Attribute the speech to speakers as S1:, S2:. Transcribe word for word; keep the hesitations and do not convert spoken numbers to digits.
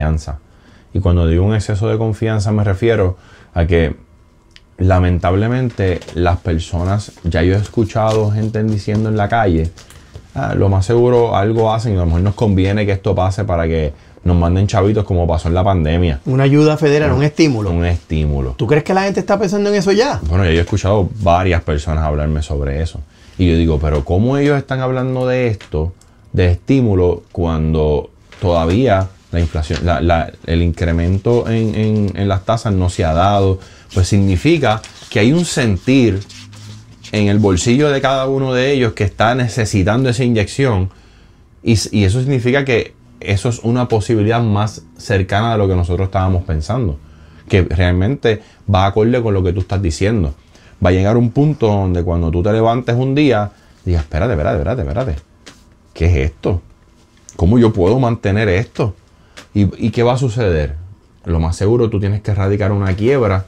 S1: confianza. Y cuando digo un exceso de confianza me refiero a que lamentablemente las personas, ya yo he escuchado gente diciendo en la calle, ah, lo más seguro algo hacen y a lo mejor nos conviene que esto pase para que nos manden chavitos como pasó en la pandemia.
S2: Una ayuda federal, un, un estímulo.
S1: Un estímulo.
S2: ¿Tú crees que la gente está pensando en eso ya?
S1: Bueno, yo he escuchado varias personas hablarme sobre eso. Y yo digo, pero ¿cómo ellos están hablando de esto, de estímulo, cuando todavía la inflación, la, la, el incremento en, en, en las tasas no se ha dado? Pues significa que hay un sentir en el bolsillo de cada uno de ellos que está necesitando esa inyección. Y, y eso significa que eso es una posibilidad más cercana de lo que nosotros estábamos pensando. Que realmente va acorde con lo que tú estás diciendo. Va a llegar un punto donde cuando tú te levantes un día, digas, espérate, espérate, espérate, espérate. ¿Qué es esto? ¿Cómo yo puedo mantener esto? ¿Y, y qué va a suceder? Lo más seguro tú tienes que erradicar una quiebra